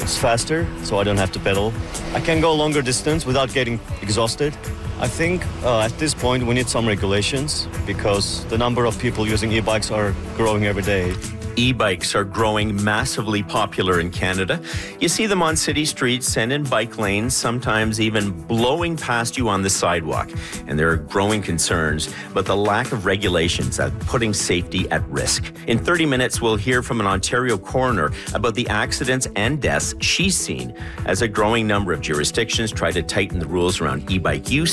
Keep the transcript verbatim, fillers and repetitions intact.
It's faster, so I don't have to pedal. I can go longer distance without getting exhausted. I think uh, at this point we need some regulations because the number of people using e-bikes are growing every day. E-bikes are growing massively popular in Canada. You see them on city streets and in bike lanes, sometimes even blowing past you on the sidewalk. And there are growing concerns about the lack of regulations at putting safety at risk. In thirty minutes, we'll hear from an Ontario coroner about the accidents and deaths she's seen as a growing number of jurisdictions try to tighten the rules around e-bike use